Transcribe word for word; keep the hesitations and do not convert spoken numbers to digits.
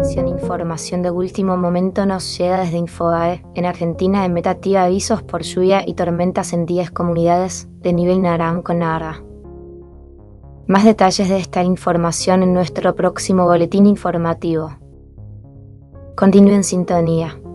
Atención, información de último momento nos llega desde Infobae. En Argentina, EMET activa avisos por lluvia y tormentas en diez comunidades de nivel naranja. Más detalles de esta información en nuestro próximo boletín informativo. Continúe en sintonía.